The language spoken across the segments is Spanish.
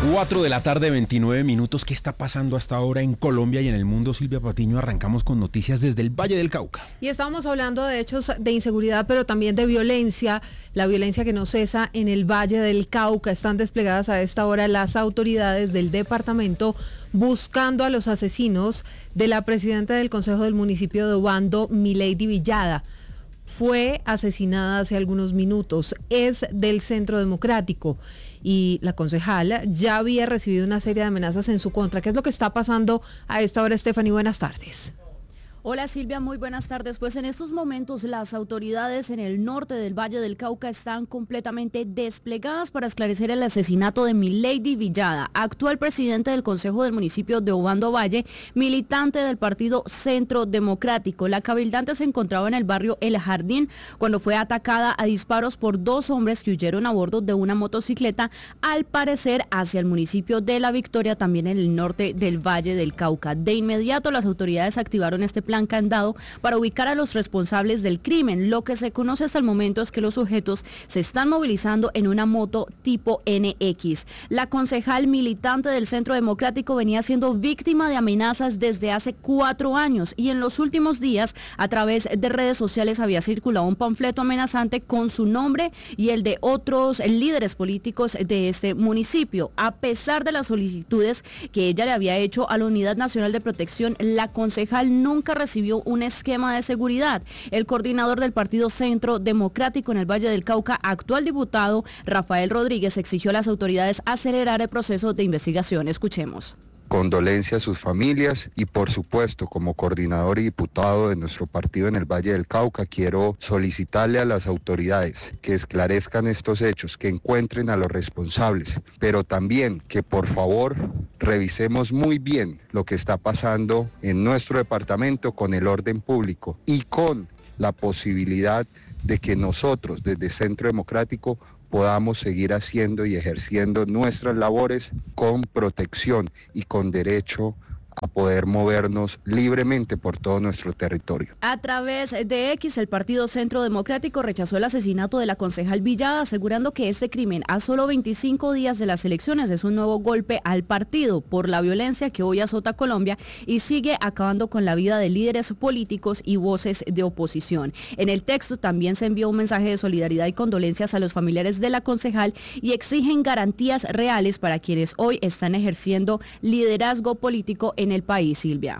4 de la tarde, 29 minutos. ¿Qué está pasando hasta ahora en Colombia y en el mundo? Silvia Patiño, arrancamos con noticias desde el Valle del Cauca. Y estábamos hablando de hechos de inseguridad, pero también de violencia. La violencia que no cesa en el Valle del Cauca. Están desplegadas a esta hora las autoridades del departamento buscando a los asesinos de la presidenta del Consejo del Municipio de Obando, Milady Villada. Fue asesinada hace algunos minutos. Es del Centro Democrático. Y la concejala ya había recibido una serie de amenazas en su contra. ¿Qué es lo que está pasando a esta hora, Stephanie? Buenas tardes. Hola Silvia, muy buenas tardes. Pues en estos momentos las autoridades en el norte del Valle del Cauca están completamente desplegadas para esclarecer el asesinato de Milady Villada, actual presidente del Consejo del Municipio de Obando Valle, militante del partido Centro Democrático. La cabildante se encontraba en el barrio El Jardín cuando fue atacada a disparos por dos hombres que huyeron a bordo de una motocicleta, al parecer hacia el municipio de La Victoria, también en el norte del Valle del Cauca. De inmediato las autoridades activaron este plan candado para ubicar a los responsables del crimen. Lo que se conoce hasta el momento es que los sujetos se están movilizando en una moto tipo NX. La concejal militante del Centro Democrático venía siendo víctima de amenazas desde hace 4 años y en los últimos días a través de redes sociales había circulado un panfleto amenazante con su nombre y el de otros líderes políticos de este municipio. A pesar de las solicitudes que ella le había hecho a la Unidad Nacional de Protección, la concejal nunca recibió un esquema de seguridad. El coordinador del partido Centro Democrático en el Valle del Cauca, actual diputado Rafael Rodríguez, exigió a las autoridades acelerar el proceso de investigación. Escuchemos. Condolencias a sus familias y por supuesto como coordinador y diputado de nuestro partido en el Valle del Cauca quiero solicitarle a las autoridades que esclarezcan estos hechos, que encuentren a los responsables, pero también que por favor revisemos muy bien lo que está pasando en nuestro departamento con el orden público y con la posibilidad de que nosotros desde Centro Democrático podamos seguir haciendo y ejerciendo nuestras labores con protección y con derecho a poder movernos libremente por todo nuestro territorio. A través de X, el partido Centro Democrático rechazó el asesinato de la concejal Villada, asegurando que este crimen, a solo 25 días de las elecciones, es un nuevo golpe al partido por la violencia que hoy azota Colombia y sigue acabando con la vida de líderes políticos y voces de oposición. En el texto también se envió un mensaje de solidaridad y condolencias a los familiares de la concejal y exigen garantías reales para quienes hoy están ejerciendo liderazgo político en el país, Silvia.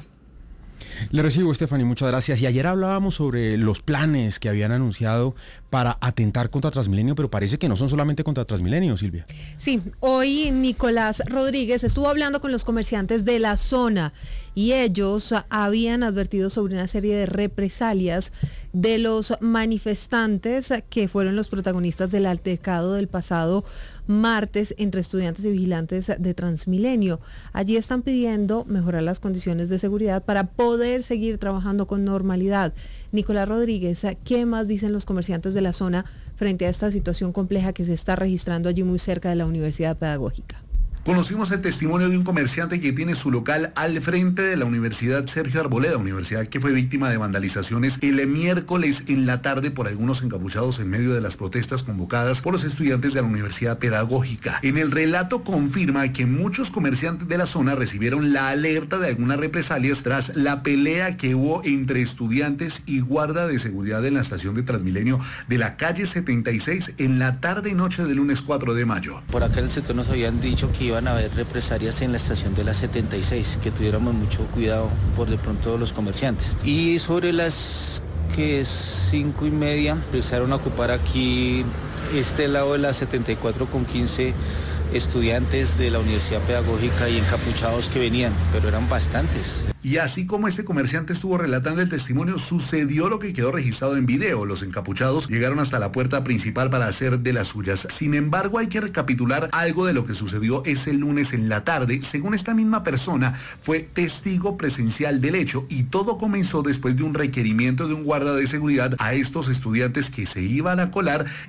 Le recibo, Stephanie, muchas gracias. Y ayer hablábamos sobre los planes que habían anunciado para atentar contra Transmilenio, pero parece que no son solamente contra Transmilenio, Silvia. Sí, hoy Nicolás Rodríguez estuvo hablando con los comerciantes de la zona y ellos habían advertido sobre una serie de represalias de los manifestantes que fueron los protagonistas del altercado del pasado martes entre estudiantes y vigilantes de Transmilenio. Allí están pidiendo mejorar las condiciones de seguridad para poder seguir trabajando con normalidad. Nicolás Rodríguez, ¿qué más dicen los comerciantes de la zona frente a esta situación compleja que se está registrando allí muy cerca de la Universidad Pedagógica? Conocimos el testimonio de un comerciante que tiene su local al frente de la Universidad Sergio Arboleda, universidad que fue víctima de vandalizaciones el miércoles en la tarde por algunos encapuchados en medio de las protestas convocadas por los estudiantes de la Universidad Pedagógica. En el relato confirma que muchos comerciantes de la zona recibieron la alerta de algunas represalias tras la pelea que hubo entre estudiantes y guarda de seguridad en la estación de Transmilenio de la calle 76 en la tarde y noche del lunes 4 de mayo. Por acá en el sector nos habían dicho que iban a haber represalias en la estación de la 76, que tuviéramos mucho cuidado por de pronto los comerciantes. Y sobre las que es 5:30 empezaron a ocupar aquí este lado de la 74 con 15 estudiantes de la Universidad Pedagógica y encapuchados que venían, pero eran bastantes. Y así como este comerciante estuvo relatando el testimonio, sucedió lo que quedó registrado en video. Los encapuchados llegaron hasta la puerta principal para hacer de las suyas. Sin embargo, hay que recapitular algo de lo que sucedió ese lunes en la tarde. Según esta misma persona, fue testigo presencial del hecho y todo comenzó después de un requerimiento de un guarda de seguridad a estos estudiantes que se iban a colar y desde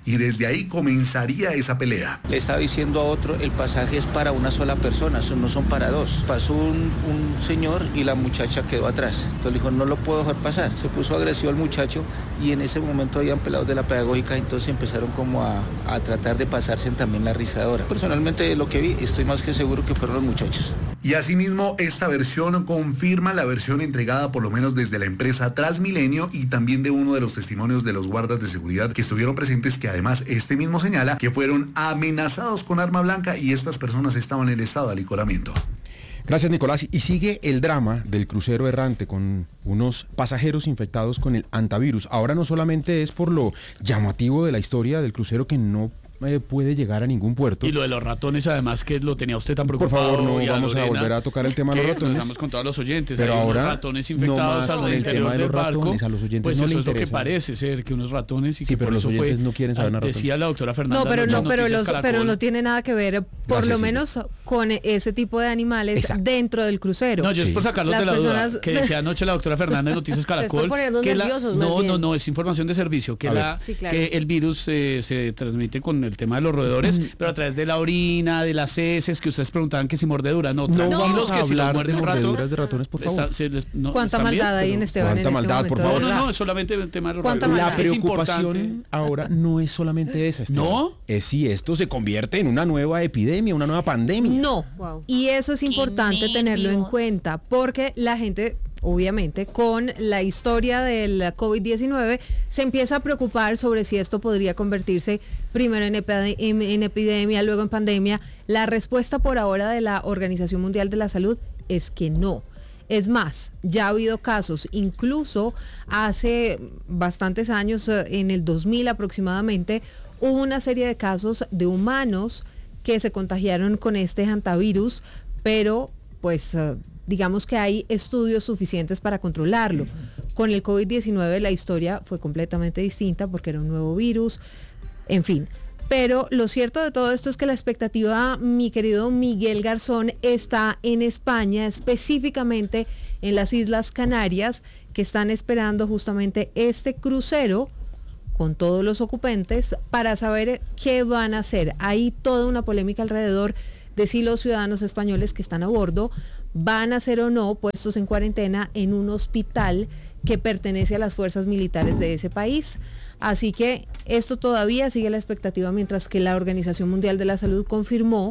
desde ahí comenzaría esa pelea. Le estaba diciendo a otro, el pasaje es para una sola persona, no son para dos. Pasó un señor y la muchacha quedó atrás. Entonces le dijo, no lo puedo dejar pasar. Se puso agresivo el muchacho y en ese momento habían pelados de la pedagógica, entonces empezaron como a tratar de pasarse también la rizadora. Personalmente lo que vi, estoy más que seguro que fueron los muchachos. Y asimismo, esta versión confirma la versión entregada por lo menos desde la empresa Transmilenio y también de uno de los testimonios de los guardas de seguridad que estuvieron presentes, que además este mismo señala que fueron amenazados con arma blanca y estas personas estaban en estado de alicoramiento. Gracias, Nicolás. Y sigue el drama del crucero errante con unos pasajeros infectados con el hantavirus. Ahora no solamente es por lo llamativo de la historia del crucero que no puede llegar a ningún puerto. Y lo de los ratones, además, que lo tenía usted tan Por preocupado. favor, no y vamos a volver a tocar el tema de los ratones. Estamos con todos los oyentes. Pero hay ahora unos ratones infectados no más al el interior tema de del los barco. ratones, a los oyentes pues no eso le es lo que interesa. parece ser, que unos ratones y Sí, que pero por los eso oyentes fue, no quieren saber nada. decía la doctora Fernanda. No, pero Noticias pero no tiene nada que ver, por Gracias, lo sí. menos con ese tipo de animales. Exacto. Dentro del crucero. No, yo es por sacarlos de la duda, personas- que decía anoche la doctora Fernanda de Noticias Caracol, ponernos que nerviosos, más bien. no, es información de servicio, que, Sí, claro. que el virus se transmite con el tema de los roedores, pero a través de la orina, de las heces, que ustedes preguntaban que si mordedura, no vamos a que si los hablar muerde de un rato, mordeduras de ratones, por favor. ¿Cuánta maldad hay en Esteban ¿Cuánta en este maldad, por momento? favor? de verdad? No, es solamente el tema de los ¿Cuánta roedores. maldad? La Es preocupación importante. ahora no es solamente esa, Esteban. ¿No? Es si esto se convierte en una nueva epidemia, una nueva pandemia. No. Wow. Y eso es importante tenerlo en cuenta, porque la gente, obviamente, con la historia del COVID-19, se empieza a preocupar sobre si esto podría convertirse primero en epidemia, luego en pandemia. La respuesta por ahora de la Organización Mundial de la Salud es que no. Es más, ya ha habido casos, incluso hace bastantes años, en el 2000 aproximadamente, hubo una serie de casos de humanos que se contagiaron con este hantavirus, pero pues digamos que hay estudios suficientes para controlarlo. Con el COVID-19 la historia fue completamente distinta porque era un nuevo virus, en fin. Pero lo cierto de todo esto es que la expectativa, mi querido Miguel Garzón, está en España, específicamente en las Islas Canarias, que están esperando justamente este crucero con todos los ocupantes para saber qué van a hacer. Hay toda una polémica alrededor de si los ciudadanos españoles que están a bordo van a ser o no puestos en cuarentena en un hospital que pertenece a las fuerzas militares de ese país. Así que esto todavía sigue la expectativa, mientras que la Organización Mundial de la Salud confirmó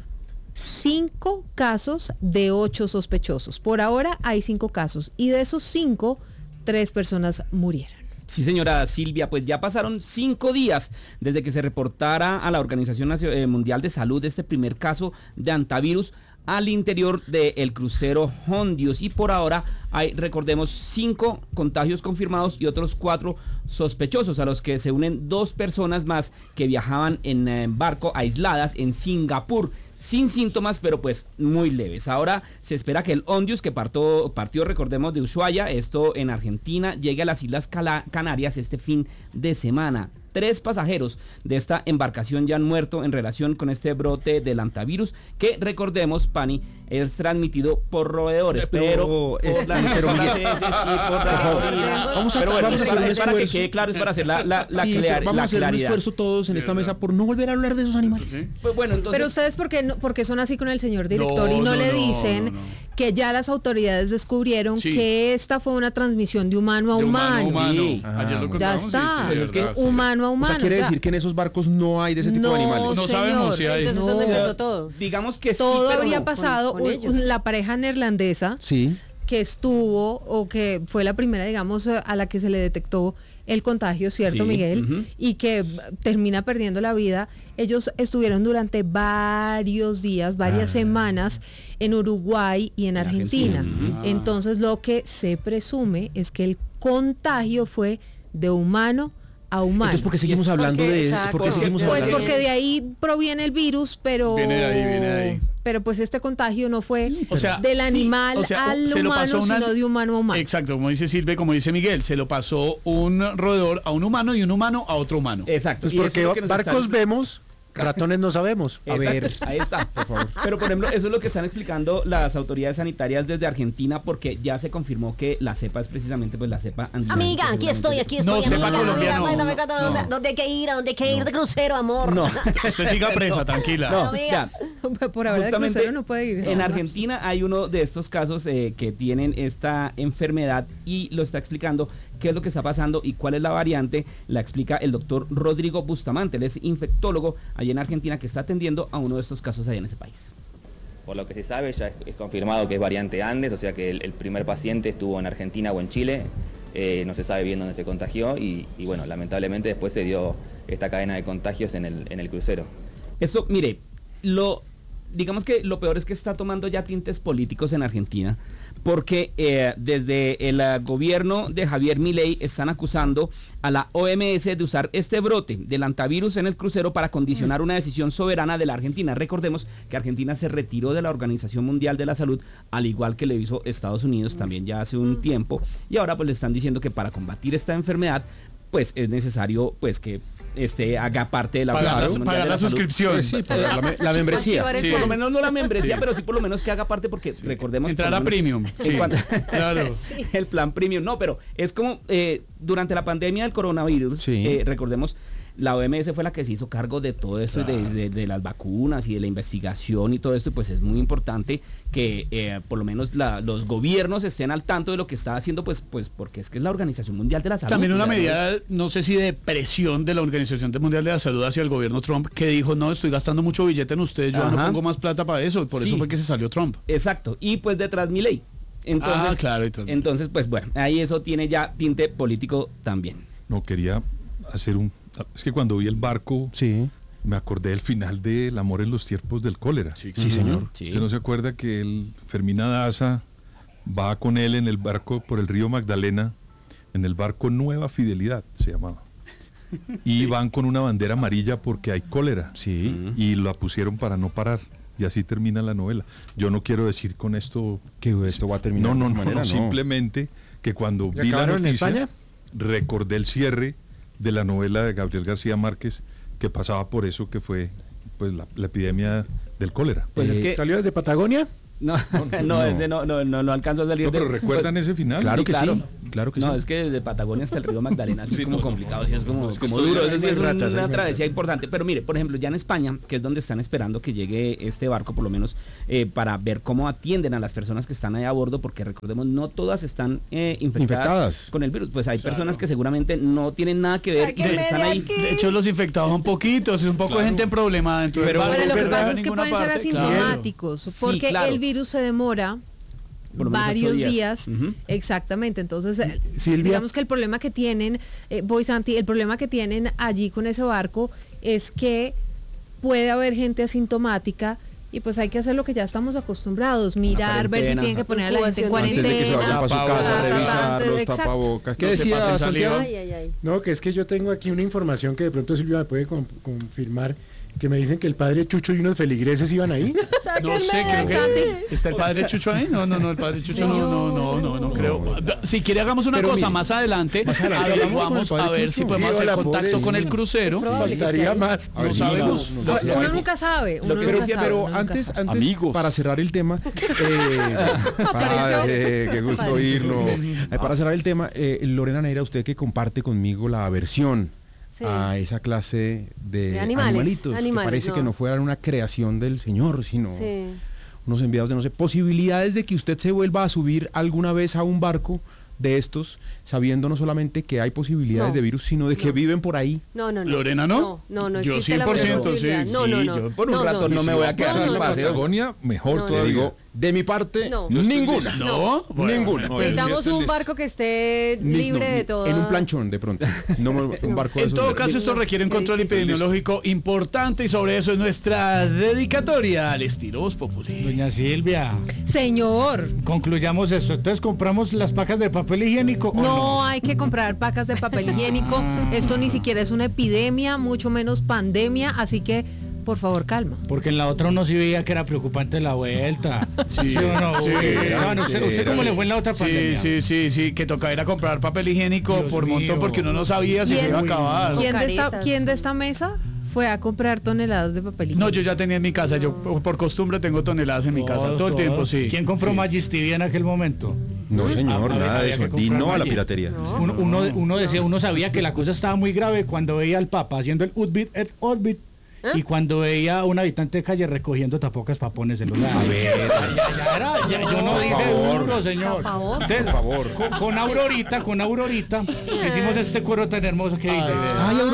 5 casos de 8 sospechosos. Por ahora hay 5 casos y de esos 5, 3 personas murieron. Sí, señora Silvia, pues ya pasaron 5 días desde que se reportara a la Organización Mundial de Salud este primer caso de hantavirus al interior del crucero Hondios, y por ahora hay, recordemos, 5 contagios confirmados y otros 4 sospechosos, a los que se unen 2 personas más que viajaban en barco aisladas en Singapur, sin síntomas, pero pues muy leves. Ahora se espera que el Hondios, que partió, recordemos, de Ushuaia, esto en Argentina, llegue a las Islas Canarias este fin de semana. 3 pasajeros de esta embarcación ya han muerto en relación con este brote del hantavirus, que recordemos, Pani, es transmitido por roedores, pero por las heces y por la orina. Vamos a hacer un para que esfuerzo. quede claro, es para hacer la Sí, vamos a hacer un claridad. esfuerzo todos en esta mesa por no volver a hablar de esos animales. Pues bueno, entonces, Pero ustedes, ¿por qué son así con el señor director y no le dicen que ya las autoridades descubrieron que esta fue una transmisión de humano a humano? Sí. Ayer lo Ya está, sí, es que verdad, humano a O humano. sea, quiere ya. decir que en esos barcos no hay de ese tipo de animales. No señor. sabemos si hay. Entonces, No. ¿dónde empezó todo? digamos que Todo sí, pero habría no. pasado, con ellos. la pareja neerlandesa Sí. que estuvo o que fue la primera, digamos, a la que se le detectó el contagio, ¿cierto, Sí, Miguel? Y que termina perdiendo la vida. Ellos estuvieron durante varios días, varias semanas en Uruguay y en Argentina. Entonces, lo que se presume es que el contagio fue de humano a humano. Entonces, ¿por qué seguimos hablando porque, de exacto, ¿por qué seguimos Pues hablando? porque de ahí proviene el virus, pero Viene de ahí. pero pues este contagio no fue O sea, del sí, animal o sea, al se lo humano, pasó sino de humano a humano. Exacto, como dice Silvia, como dice Miguel, se lo pasó un roedor a un humano y un humano a otro humano. Exacto. Pues y eso porque es lo que nos barcos está- vemos Ratones no sabemos. A ver, ahí está. por favor. Pero por ejemplo, eso es lo que están explicando las autoridades sanitarias desde Argentina, porque ya se confirmó que la cepa es precisamente pues la cepa andina. Amiga, aquí estoy. No, cepa amiga. colombiana, Amiga, ¿dónde hay que ir? ¿A dónde hay que ir de crucero, amor? No. Usted siga presa, tranquila. No, Amiga. ya. Por ahora de Justamente crucero no puede ir. En Argentina hay uno de estos casos que tienen esta enfermedad y lo está explicando qué es lo que está pasando y cuál es la variante. La explica el doctor Rodrigo Bustamante, él es infectólogo allá en Argentina que está atendiendo a uno de estos casos allá en ese país. Por lo que se sabe, ya es confirmado que es variante Andes, o sea que el primer paciente estuvo en Argentina o en Chile, no se sabe bien dónde se contagió y bueno, lamentablemente después se dio esta cadena de contagios en el crucero. Eso, mire, digamos que lo peor es que está tomando ya tintes políticos en Argentina, porque desde el gobierno de Javier Milei están acusando a la OMS de usar este brote del antivirus en el crucero para condicionar una decisión soberana de la Argentina. Recordemos que Argentina se retiró de la Organización Mundial de la Salud, al igual que le hizo Estados Unidos también ya hace un tiempo, y ahora pues le están diciendo que para combatir esta enfermedad pues es necesario pues que haga parte de la Organización Mundial de la suscripción. Pues sí, la membresía. Sí. Por lo menos no la membresía, pero sí por lo menos que haga parte, porque recordemos... Entrar a premium. Sí, claro. El plan premium, no, pero es como durante la pandemia del coronavirus, recordemos, la OMS fue la que se hizo cargo de todo esto, de las vacunas y de la investigación y todo esto, y pues es muy importante que por lo menos los gobiernos estén al tanto de lo que está haciendo, pues porque es que es la Organización Mundial de la Salud. También una medida, no sé si de presión de la Organización Mundial de la Salud hacia el gobierno Trump, que dijo, no, estoy gastando mucho billete en ustedes, yo no pongo más plata para eso, por eso fue que se salió Trump. Exacto, y pues detrás Milei. Entonces, claro, entonces, pues bueno, ahí eso tiene ya tinte político también. No, quería hacer es que cuando vi el barco, me acordé del final de El amor en los tiempos del cólera. Sí, señor. ¿Usted no se acuerda que Fermina Daza va con él en el barco por el río Magdalena, en el barco Nueva Fidelidad, se llamaba? Y van con una bandera amarilla porque hay cólera. Y la pusieron para no parar. Y así termina la novela. Yo no quiero decir con esto que esto va a terminar de esa manera, no. Simplemente que cuando vi la noticia, en España? Recordé el cierre de la novela de Gabriel García Márquez, que pasaba por eso, que fue pues la epidemia del cólera. Pues es que ¿salió desde Patagonia? No, ese no alcanzo a salir. No, pero ¿recuerdan ese final? Claro que sí. Claro que sí. No, es que desde Patagonia hasta el río Magdalena así es como complicado, así es como duro, eso sí es una travesía importante. Pero mire, por ejemplo, ya en España, que es donde están esperando que llegue este barco, por lo menos para ver cómo atienden a las personas que están ahí a bordo, porque recordemos, no todas están infectadas con el virus. Pues hay personas que seguramente no tienen nada que ver y están ahí. De hecho, los infectados son poquitos, es un poco de gente en problema dentro del barco. Pero lo que pasa es que pueden ser asintomáticos, porque el virus se demora varios días. Exactamente. Entonces, digamos que el problema que tienen, Santi, el problema que tienen allí con ese barco es que puede haber gente asintomática y pues hay que hacer lo que ya estamos acostumbrados, mirar, ver si tienen que poner a la gente en cuarentena. Antes de que se vayan para su casa, revisar los tapabocas. ¿Qué decía Santiago? No, que es que yo tengo aquí una información que de pronto Silvia me puede confirmar, que me dicen que el padre Chucho y unos feligreses iban ahí. No sé, creo que está el padre Chucho ahí. No, el padre Chucho no creo. Si quiere hagamos una cosa, más adelante averiguamos a ver si podemos hacer contacto con el crucero. Faltaría más. No sabemos. Uno nunca sabe. Pero antes amigos, para cerrar el tema, qué gusto oírlo. Para cerrar el tema, Lorena Neira, usted que comparte conmigo la aversión a esa clase de animalitos, que parece que no fueran una creación del Señor, sino unos enviados de posibilidades de que usted se vuelva a subir alguna vez a un barco de estos, sabiendo no solamente que hay posibilidades de virus, sino de que viven por ahí. No. Lorena, ¿no? No yo 100%, sí. Yo por un rato no me voy a quedar en el paseo. Patagonia, mejor te digo, de mi parte, ninguna. Ninguna. Necesitamos un barco que esté libre de todo. En un planchón, de pronto. No un barco de en todo caso, esto requiere un control epidemiológico importante y sobre eso es nuestra dedicatoria al estilo Voz Populi. Doña Silvia. Señor. Concluyamos esto. Entonces, ¿compramos las pacas de papel higiénico? No hay que comprar pacas de papel higiénico. Esto ni siquiera es una epidemia, mucho menos pandemia, así que por favor, calma. Porque en la otra uno sí veía que era preocupante la vuelta. ¿Sí o no? ¿Usted cómo le fue en la otra pandemia? Sí, que tocaba ir a comprar papel higiénico por montón porque uno no sabía si se iba a acabar. ¿Quién de esta mesa fue a comprar toneladas de papel higiénico. No, yo ya tenía en mi casa, yo por costumbre tengo toneladas en mi casa, todo el tiempo, sí. ¿Quién compró Magis TV en aquel momento? No, señor, nada de eso. No a la piratería. Uno sabía que la cosa estaba muy grave cuando veía al Papa haciendo el Utbit et Orbit. Y cuando veía a un habitante de calle recogiendo tapocas para poner celular. A ver, yo no dice duro, señor. Entonces, por favor. Con Aurorita hicimos este coro tan hermoso que dice. Ay,